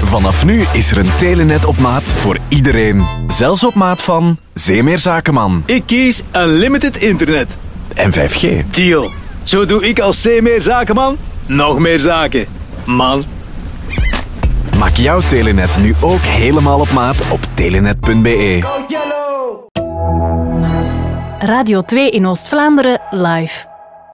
Vanaf nu is er een Telenet op maat voor iedereen. Zelfs op maat van Zeemeer Zakenman. Ik kies Unlimited Internet. En 5G. Deal. Zo doe ik als Zeemeer Zakenman nog meer zaken. Man. Maak jouw Telenet nu ook helemaal op maat op telenet.be. Radio 2 in Oost-Vlaanderen live.